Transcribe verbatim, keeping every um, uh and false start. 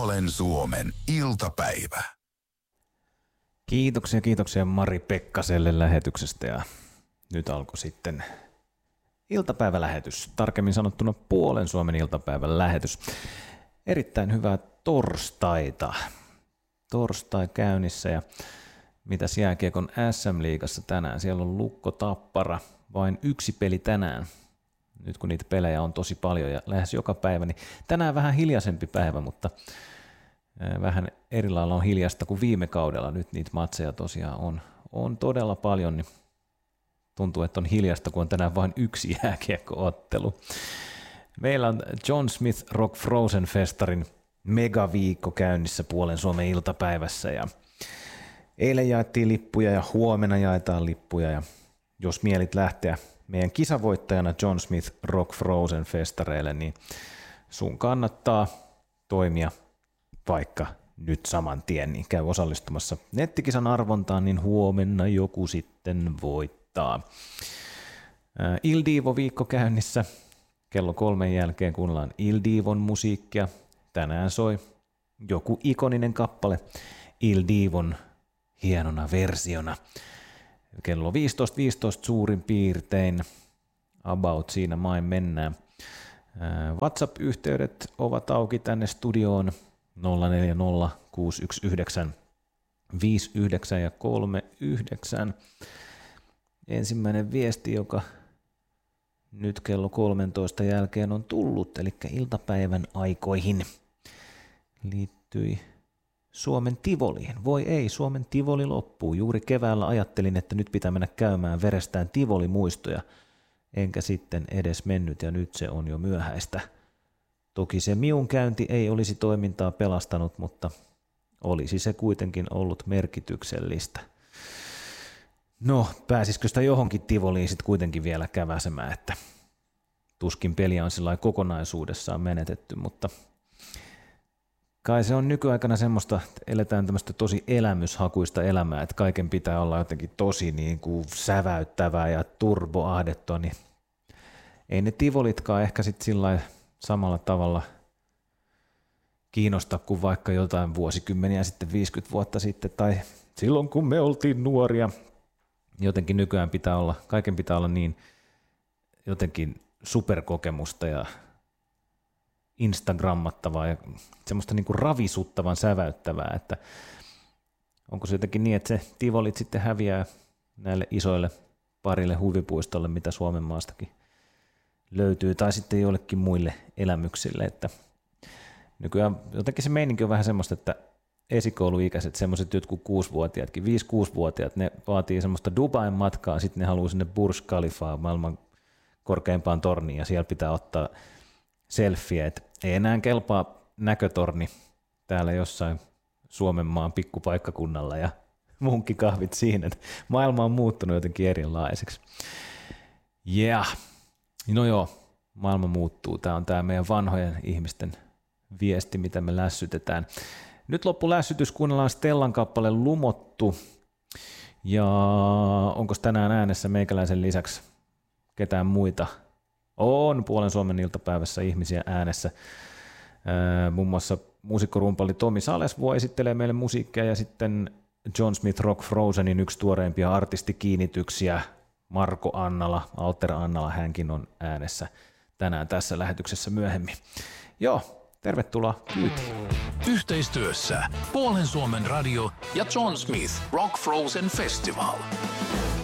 Puolen Suomen iltapäivä. Kiitoksia, kiitoksia Mari Pekkaselle lähetyksestä ja nyt alkoi sitten iltapäivälähetys, tarkemmin sanottuna Puolen Suomen iltapäivän lähetys. Erittäin hyvää torstaita. Torstai käynnissä ja mitäs jääkiekon äs äm-liigassa tänään? Siellä on Lukko Tappara, vain yksi peli tänään. Nyt kun niitä pelejä on tosi paljon ja lähes joka päivä, niin tänään vähän hiljaisempi päivä, mutta vähän eri lailla on hiljasta kuin viime kaudella. Nyt niitä matseja tosiaan on, on todella paljon, niin tuntuu, että on hiljasta, kun on tänään vain yksi jääkiekko-ottelu. Meillä on John Smith Rock Frozen Festarin megaviikko käynnissä Puolen Suomen iltapäivässä ja eilen jaettiin lippuja ja huomenna jaetaan lippuja ja jos mielit lähteä meidän kisavoittajana John Smith Rock Frozen Festareille, niin sun kannattaa toimia vaikka nyt saman tien, niin käy osallistumassa nettikisan arvontaan, niin huomenna joku sitten voittaa. Il Divo-viikko käynnissä. Kello kolmen jälkeen kuunnellaan Il Divon musiikkia. Tänään soi joku ikoninen kappale Il Divon hienona versiona. Kello viisitoista viisitoista suurin piirtein. About siinä main mennään. WhatsApp-yhteydet ovat auki tänne studioon nolla neljä nolla kuusi yksi yhdeksän viisi yhdeksän ja kolme yhdeksän. Ensimmäinen viesti, joka nyt kello kolmentoista jälkeen on tullut, eli iltapäivän aikoihin, liittyi Suomen Tivoliin. Voi ei, Suomen Tivoli loppuu. Juuri keväällä ajattelin, että nyt pitää mennä käymään verestään Tivoli-muistoja, enkä sitten edes mennyt, ja nyt se on jo myöhäistä. Toki se miun käynti ei olisi toimintaa pelastanut, mutta olisi se kuitenkin ollut merkityksellistä. No, pääsisikö sitä johonkin Tivoliin sitten kuitenkin vielä käväsemään, että tuskin peliä on sillä kokonaisuudessaan menetetty, mutta kai se on nykyaikana semmoista, että eletään tämmöistä tosi elämyshakuista elämää, että kaiken pitää olla jotenkin tosi niin kuin säväyttävää ja turboahdettua, niin ei ne Tivolitkaan ehkä sitten sillä samalla tavalla kiinnosta kuin vaikka jotain vuosikymmeniä sitten, viisikymmentä vuotta sitten, tai silloin kun me oltiin nuoria. Jotenkin nykyään pitää olla, kaiken pitää olla niin jotenkin superkokemusta ja instagrammattavaa ja semmoista niin kuin ravisuttavan säväyttävää, että onko se jotenkin niin, että se Tivolit sitten häviää näille isoille parille huvipuistolle, mitä Suomen maastakin löytyy, tai sitten joillekin muille elämyksille, että nykyään jotenkin se meininki on vähän semmoista, että esikouluikäiset, semmoiset jotkut kuusivuotiaatkin, viisi-kuusivuotiaat, ne vaatii semmoista Dubain matkaa, sitten ne haluaa sinne Burj Khalifaa, maailman korkeimpaan torniin, ja siellä pitää ottaa selfie, että ei enää kelpaa näkötorni täällä jossain Suomen maan pikkupaikkakunnalla ja munkkikahvit siinä, että maailma on muuttunut jotenkin erilaiseksi. Yeah. No joo, maailma muuttuu. Tämä on tämä meidän vanhojen ihmisten viesti, mitä me lässytetään. Nyt loppu lässytys, kuunnellaan Stellan kappale Lumottu. Ja onko tänään äänessä meikäläisen lisäksi ketään muita? On Puolen Suomen iltapäivässä ihmisiä äänessä. Ää, muun muassa muusikkorumpali Tomi Salesvuo esittelee meille musiikkia ja sitten John Smith Rock Frozenin yksi tuoreimpia artistikiinnityksiä, Marko Annala, Alter Annala, hänkin on äänessä tänään tässä lähetyksessä myöhemmin. Joo, tervetuloa kyytiin. Yhteistyössä Puolen Suomen radio ja John Smith Rock Frozen Festival.